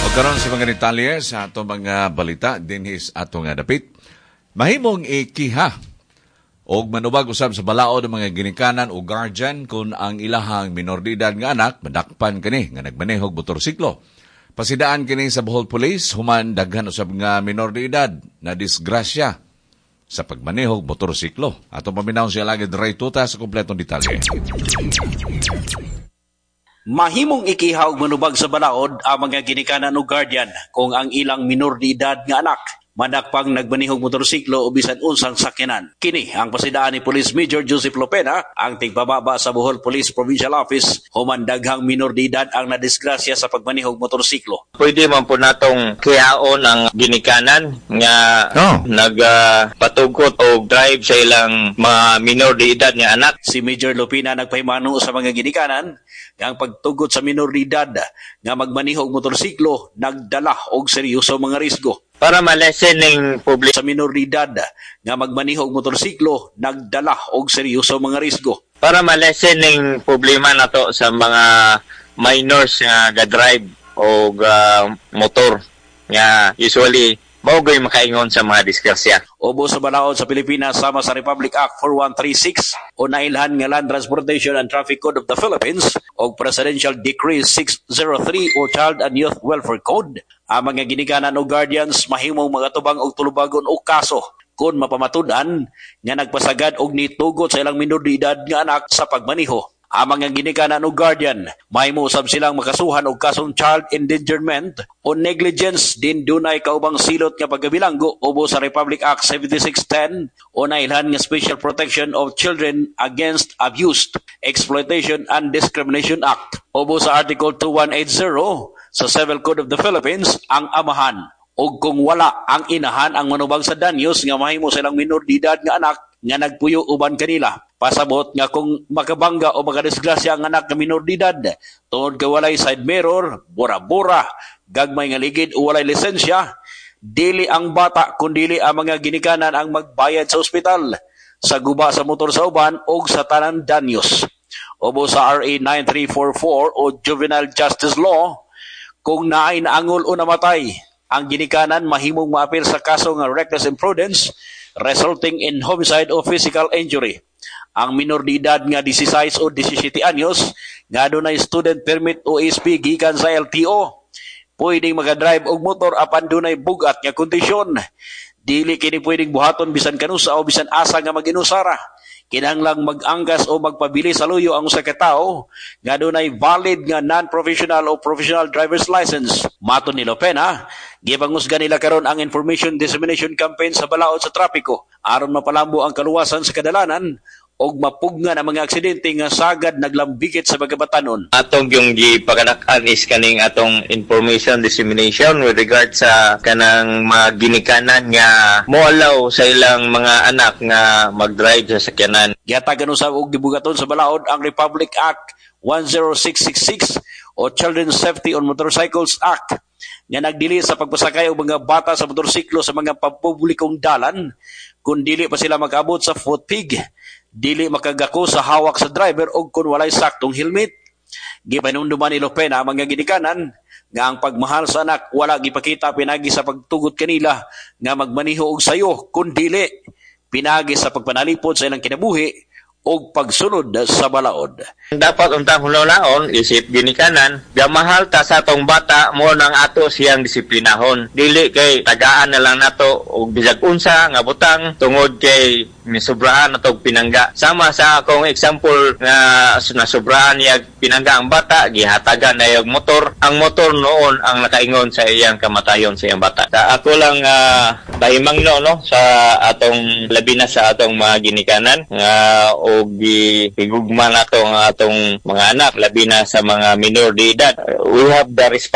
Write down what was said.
Karon sa mga detalye sa ato mga balita dinhis ato nga dapit. Mahimong ikiha og manubag usab sa balaod ang mga ginikanan o guardian kung ang ilahang minor de edad nga anak madakpan kini nga nagmanehog motorsiklo. Pasidaan kini sa Bohol Police human daghan usab nga minor de edad na disgrasya sa pagmanehog motorsiklo. Ato paminaw siya lagi Ray Tuta sa kompletong detalye. Mahimong ikiha og manubag sa balaod ang mga ginikanan o guardian kung ang ilang minor de edad nga anak madakpang nagmanihog motorsiklo o bisan unsang sakyanan. Kini ang pasidaan ni Police Major Joseph Lopena, ang tigpababa sa Bohol Police Provincial Office, human daghang minor de edad ang nadisgrasya sa pagmanihog motorsiklo. Pwede man po natong kihaon ang ginikanan nga nagpatugot o drive sa ilang mga minor de edad nga anak. Si Major Lopena nagpahimano sa mga ginikanan nga ang pagtugot sa minor de edad nga magmanihog motorsiklo nagdala og seryoso mga risgo. Para malesen ng publiko Sa minor de edad nga magmanihog motorsiklo nagdala og seryoso mga risgo. Para malesen ng problema nato sa mga minors nga ga-drive o motor nga usually maugay makaingon sa mga disgrasya. Obo sa balaod sa Pilipinas sama sa Republic Act 4136 o nailhan nga Land Transportation and Traffic Code of the Philippines o Presidential Decree 603 o Child and Youth Welfare Code. Ang mga ginikanan o guardians mahimong magatubang og tulubagon o kaso kung mapamatudan nga nagpasagad og nitugot sa ilang minor de edad nga anak sa pagmaniho. Ang mga ginikanan o guardian mahimo usab silang makasuhan og kasong child endangerment o negligence din dunay kaubang silot nga pagkabilanggo ubo sa Republic Act 7610 o nailhan nga Special Protection of Children Against Abuse, Exploitation and Discrimination Act. Ubo sa Article 2180 sa Civil Code of the Philippines ang amahan o kung wala ang inahan ang manubag sa danyos nga mahimo silang minor de edad nga anak nga nagpuyo uban kanila. Pasabot nga kung makabangga o makadisgrasya ang anak nga minor de edad tungod kay walay side mirror, bora-bora, gagmay nga ligid o walay lisensya, dili ang bata kundili ang mga ginikanan ang magbayad sa ospital, sa guba sa motor sa uban o sa tanan danyos. Obo sa RA 9344 o Juvenile Justice Law, kung naay naangol o namatay ang ginikanan mahimong maapil sa kaso nga reckless imprudence resulting in homicide o physical injury. Ang minor de edad nga 16 o 17 anyos nga dunay student permit o SP gikan sa LTO pwedeng makadrive og motor apan dunay bugat nga kondisyon. Dili kini pwedeng buhaton bisan kanusa o bisan asa nga mag-inusara. Kinahanglang mag-angkas o magpabili sa luyo ang usa ka tawo nga dunay valid nga non-professional o professional driver's license. Maton ni Lopena, gipangusgan nila karon ang information dissemination campaign sa balaod sa trapiko aron mapalambo ang kaluwasan sa kadalanan og mapugnan ang mga aksidente nga sagad naglambikit sa bagabatanon. Atong yung gipaganakan is kaning atong information dissemination with regard sa kanang mga ginikanan nga moalaw sa ilang mga anak nga mag-drive sa sakyanan. Giatagan usab og gibugaton sa balaod ang Republic Act 10666 o Children's Safety on Motorcycles Act nga nagdili sa pagpasakay og mga bata sa motorsiklo sa mga pampublikong dalan kung dili pa sila mag-abot sa foot peg, dili makagako sa hawak sa driver o kung walay saktong helmet. Gipanunduman ni Lopena ang mga ginikanan nga ang pagmahal sa anak wala gipakita pinagi sa pagtugot kanila nga magmaniho og sayo kung dili pinagi sa pagpanalipod sa ilang kinabuhi o pagsunod sa balaod. Dapat untang hululaon isip ginikanan gamahal ta sa atong bata mo nang ato siyang disiplinahon. Dili kay tagaan na lang nato og bisag unsa nga butang tungod kay misubrahan natog pinangga. Sama sa akong example nga nasubrahan niya pinangga ang bata, gihatagan na yung motor. Ang motor noon ang nakaingon sa iyang kamatayon sa iyang bata. Sa ako lang bahimang no sa atong labi na sa atong mga ginikanan nga og gihigugma nato ang atong mga anak labi na sa mga minor de edad. We have the responsibility